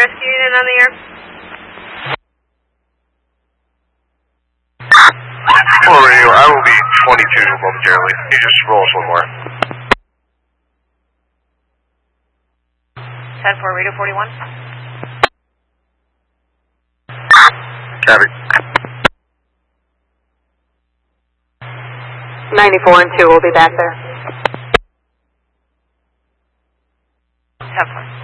rescue unit on the air? 4 radio, I will be 22 momentarily. You just roll us one more. 10-4, radio 41. Copy. 94 and 2 will be back there. 10-4.